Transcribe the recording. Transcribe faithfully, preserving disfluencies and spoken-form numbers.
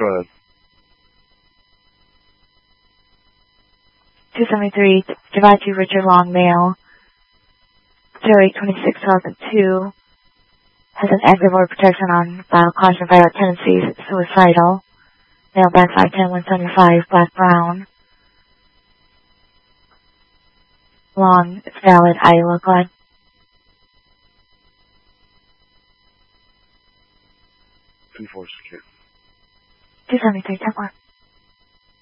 Go ahead. two seventy-three, divide to Richard Long, male, zero eight twenty-six two thousand two, has an active order protection on file, caution, violent tendencies, suicidal, male, back five ten, one seventy-five, black, brown, Long, it's valid, Iowa, go ahead. two four secure. two seventy-three, ten four.